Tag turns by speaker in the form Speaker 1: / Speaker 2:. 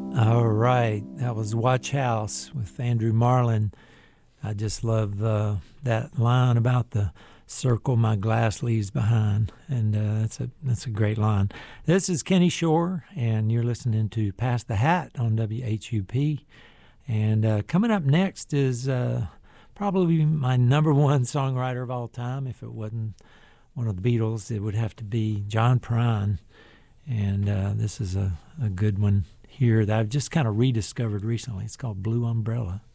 Speaker 1: All right, that was Watch House with Andrew Marlin. I just love that line about the circle my glass leaves behind, and that's a great line. This is Kenny Shore, and you're listening to Pass the Hat on WHUP. And coming up next is probably my number one songwriter of all time. If it wasn't one of the Beatles, it would have to be John Prine. And this is a good one here that I've just kind of rediscovered recently. It's called Blue Umbrella.